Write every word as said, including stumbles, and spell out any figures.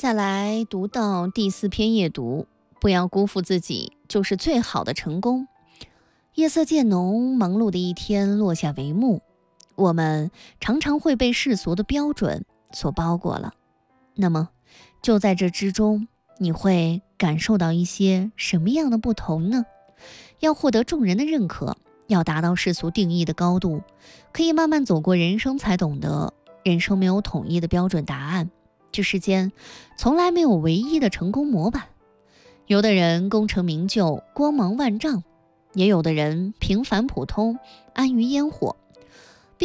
再来读到第四篇夜读，不要辜负自己，就是最好的成功。夜色渐浓，忙碌的一天落下帷幕，我们常常会被世俗的标准所包裹了。那么，就在这之中，你会感受到一些什么样的不同呢？要获得众人的认可，要达到世俗定义的高度，可以慢慢走过人生才懂得，人生没有统一的标准答案，这世间从来没有唯一的成功模板。有的人功成名就，光芒万丈，也有的人平凡普通，安于烟火。